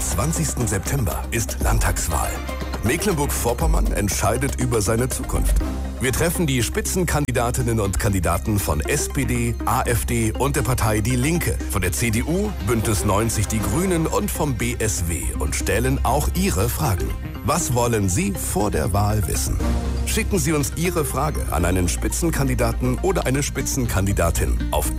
Am 20. September ist Landtagswahl. Mecklenburg-Vorpommern entscheidet über seine Zukunft. Wir treffen die Spitzenkandidatinnen und Kandidaten von SPD, AfD und der Partei Die Linke, von der CDU, Bündnis 90 Die Grünen und vom BSW und stellen auch Ihre Fragen. Was wollen Sie vor der Wahl wissen? Schicken Sie uns Ihre Frage an einen Spitzenkandidaten oder eine Spitzenkandidatin auf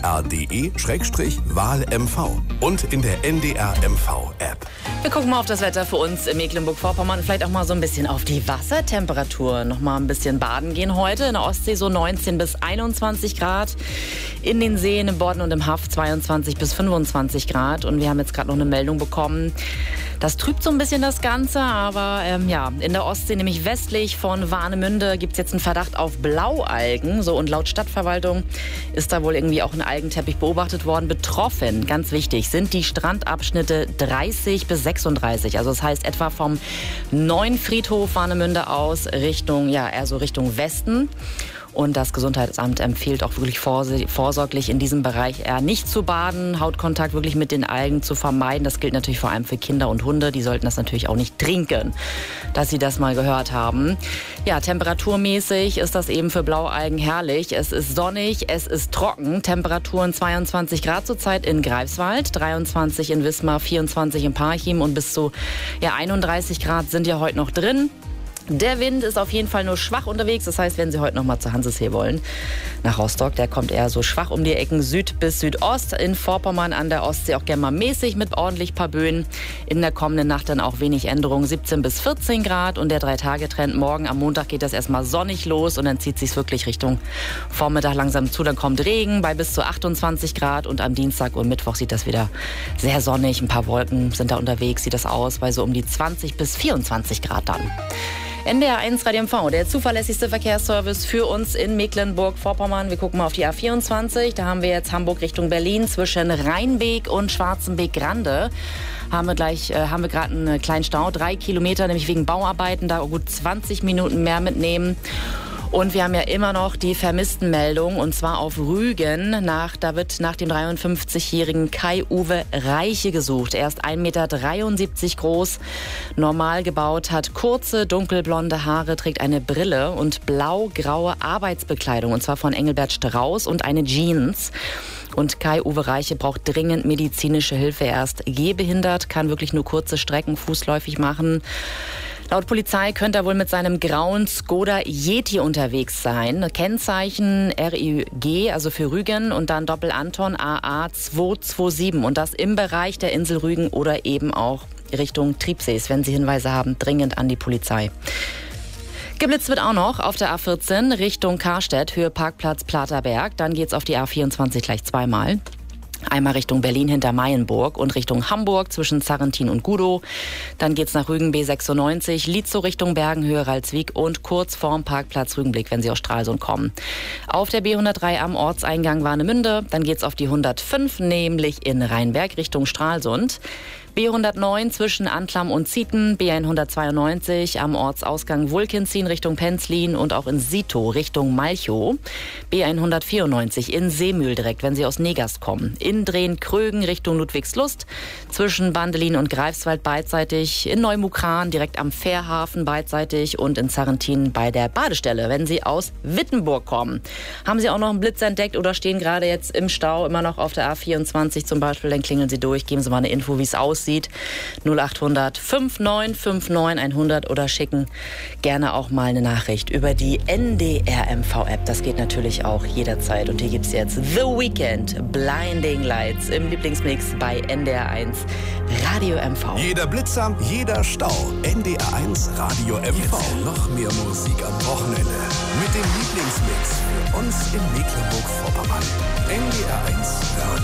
ndr.de/wahlmv und in der NDR-MV-App. Wir gucken mal auf das Wetter für uns in Mecklenburg-Vorpommern. Vielleicht auch mal so ein bisschen auf die Wassertemperatur. Noch mal ein bisschen baden gehen heute. In der Ostsee so 19 bis 21 Grad. In den Seen im Bodden und im Haff 22 bis 25 Grad. Und wir haben jetzt gerade noch eine Meldung bekommen. Das trübt so ein bisschen das Ganze, aber in der Ostsee, nämlich westlich von Warnemünde, gibt es jetzt einen Verdacht auf Blaualgen. So, und laut Stadtverwaltung ist da wohl irgendwie auch ein Algenteppich beobachtet worden. Betroffen, ganz wichtig, sind die Strandabschnitte 30 bis 36. Also das heißt etwa vom neuen Friedhof Warnemünde aus Richtung Westen. Und das Gesundheitsamt empfiehlt auch wirklich vorsorglich in diesem Bereich eher nicht zu baden, Hautkontakt wirklich mit den Algen zu vermeiden. Das gilt natürlich vor allem für Kinder und Hunde. Die sollten das natürlich auch nicht trinken, dass Sie das mal gehört haben. Ja, temperaturmäßig ist das eben für Blaualgen herrlich. Es ist sonnig, es ist trocken. Temperaturen 22 Grad zurzeit in Greifswald, 23 in Wismar, 24 in Parchim und bis zu 31 Grad sind ja heute noch drin. Der Wind ist auf jeden Fall nur schwach unterwegs. Das heißt, wenn Sie heute noch mal zu Hansesee wollen, nach Rostock, der kommt eher so schwach um die Ecken Süd bis Südost. In Vorpommern an der Ostsee auch gerne mal mäßig mit ordentlich paar Böen. In der kommenden Nacht dann auch wenig Änderungen, 17 bis 14 Grad. Und der 3-Tage-Trend morgen am Montag geht das erstmal sonnig los. Und dann zieht es sich wirklich Richtung Vormittag langsam zu. Dann kommt Regen bei bis zu 28 Grad. Und am Dienstag und Mittwoch sieht das wieder sehr sonnig. Ein paar Wolken sind da unterwegs, sieht das aus bei so um die 20 bis 24 Grad dann. NDR1 Radio MV, der zuverlässigste Verkehrsservice für uns in Mecklenburg-Vorpommern. Wir gucken mal auf die A24. Da haben wir jetzt Hamburg Richtung Berlin zwischen Rheinbeek und Schwarzenbeek-Grande. Haben wir gerade einen kleinen Stau, 3 Kilometer, nämlich wegen Bauarbeiten, da gut 20 Minuten mehr mitnehmen. Und wir haben ja immer noch die Vermisstenmeldung, und zwar auf Rügen. Da wird nach dem 53-jährigen Kai-Uwe Reiche gesucht. Er ist 1,73 Meter groß, normal gebaut, hat kurze, dunkelblonde Haare, trägt eine Brille und blau-graue Arbeitsbekleidung, und zwar von Engelbert Strauß, und eine Jeans. Und Kai-Uwe Reiche braucht dringend medizinische Hilfe. Er ist gehbehindert, kann wirklich nur kurze Strecken fußläufig machen. Laut Polizei könnte er wohl mit seinem grauen Skoda Yeti unterwegs sein. Kennzeichen RÜG, also für Rügen, und dann Doppel-Anton AA 227. Und das im Bereich der Insel Rügen oder eben auch Richtung Triebsees. Wenn Sie Hinweise haben, dringend an die Polizei. Geblitzt wird auch noch auf der A14 Richtung Karstedt, Höhe Parkplatz Platerberg. Dann geht's auf die A24 gleich zweimal. Einmal Richtung Berlin hinter Mayenburg und Richtung Hamburg zwischen Zarrentin und Gudow. Dann geht's nach Rügen B96, Lietzow Richtung Bergen, Höhe Ralswiek und kurz vorm Parkplatz Rügenblick, wenn Sie aus Stralsund kommen. Auf der B103 am Ortseingang Warnemünde. Dann geht's auf die 105, nämlich in Rheinberg Richtung Stralsund. B109 zwischen Anklam und Zieten, B192 am Ortsausgang Wulkenzien Richtung Penzlin und auch in Sito Richtung Malchow. B194 in Seemühl direkt, wenn Sie aus Negast kommen. In Drehen-Krögen Richtung Ludwigslust, zwischen Bandelin und Greifswald beidseitig. In Neumukran direkt am Fährhafen beidseitig und in Zarrentin bei der Badestelle, wenn Sie aus Wittenburg kommen. Haben Sie auch noch einen Blitz entdeckt oder stehen gerade jetzt im Stau, immer noch auf der A24 zum Beispiel, dann klingeln Sie durch, geben Sie mal eine Info, wie es aussieht. 0800 5959 100 oder schicken gerne auch mal eine Nachricht über die NDR-MV-App. Das geht natürlich auch jederzeit. Und hier gibt es jetzt The Weeknd, Blinding Lights im Lieblingsmix bei NDR1 Radio MV. Jeder Blitzer, jeder Stau. NDR1 Radio MV. Jetzt noch mehr Musik am Wochenende. Mit dem Lieblingsmix für uns in Mecklenburg-Vorpommern. NDR1 Radio